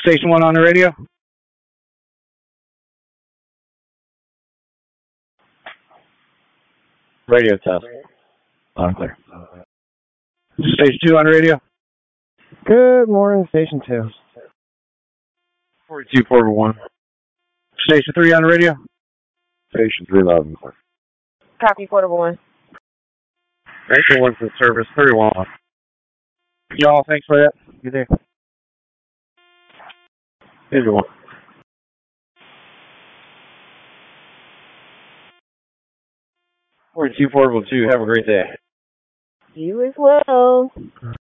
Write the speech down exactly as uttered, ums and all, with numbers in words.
Station one on the radio. Radio test. Loud and clear. Station two on the radio. Good morning, Station two. forty-two Portable one. Station three on the radio. Station three, loud and clear. Copy, Portable one. Station one for service, thirty-one. Y'all, thanks for that. You there? Station one. forty-two Portable two, have a great day. You as well.